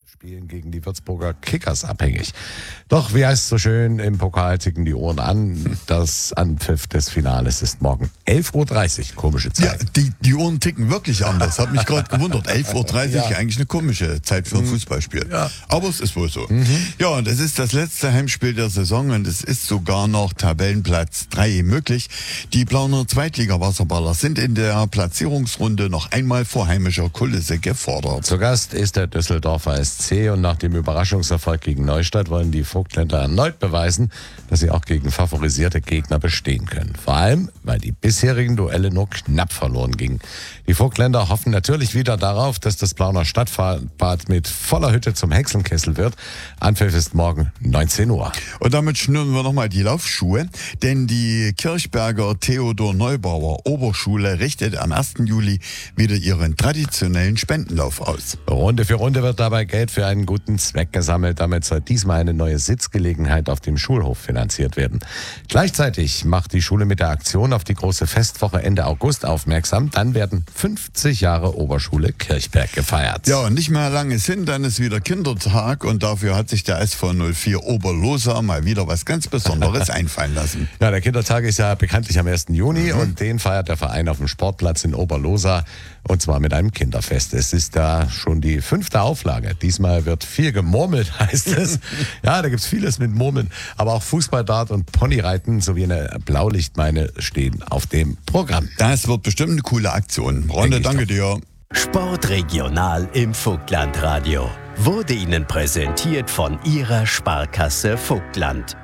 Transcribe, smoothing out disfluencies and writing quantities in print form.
Spielen gegen die Würzburger Kickers abhängig. Doch, wie heißt es so schön, im Pokal ticken die Uhren an. Das Anpfiff des Finales ist morgen 11.30 Uhr, komische Zeit. Ja, die Uhren ticken wirklich anders. Hat mich gerade gewundert. 11.30 Uhr, eigentlich eine komische Zeit für ein Fußballspiel. Ja. Aber es ist wohl so. Ja, und es ist das letzte Heimspiel der Saison und es ist sogar noch Tabellenplatz 3 möglich. Die Plauner Zweitliga-Wasserballer sind in der Platzierungsrunde noch einmal vor heimischer Kulisse gefordert. Zu Gast ist der Düsseldorfer SC und nach dem Überraschungserfolg gegen Neustadt wollen die Vogtländer erneut beweisen, dass sie auch gegen favorisierte Gegner bestehen können. Vor allem, weil die bisherigen Duelle nur knapp verloren gingen. Die Vogtländer hoffen natürlich wieder darauf, dass das Plauner Stadtbad mit voller Hütte zum Hexenkessel wird. Anpfiff ist morgen 19 Uhr. Und damit schnüren wir nochmal die Laufschuhe, denn die Kirchberger Theodor Neubauer Oberschule richtet am 1. Juli wieder ihren traditionellen Spendenlauf aus. Runde für Runde wird dabei Geld für einen guten Zweck gesammelt. Damit soll diesmal eine neue Sitzgelegenheit auf dem Schulhof finanziert werden. Gleichzeitig macht die Schule mit der Aktion auf die große Festwoche Ende August aufmerksam. Dann werden 50 Jahre Oberschule Kirchberg gefeiert. Ja, und nicht mehr lange hin, dann ist wieder Kindertag und dafür hat sich der SV 04 Oberlosa mal wieder was ganz Besonderes einfallen lassen. Ja, der Kindertag ist ja bekanntlich am 1. Juni und den feiert der Verein auf dem Sportplatz in Oberlosa und zwar mit einem Kinderfest. Es ist da schon die 5. Auflage. Diesmal wird viel gemurmelt, heißt es. Ja, da gibt's vieles mit Murmeln, aber auch Fußball, Dart und Ponyreiten sowie eine Blaulichtmeile stehen auf dem Programm. Das wird bestimmt eine coole Aktion. Ronde, danke dir. Sportregional im Vogtlandradio wurde Ihnen präsentiert von Ihrer Sparkasse Vogtland.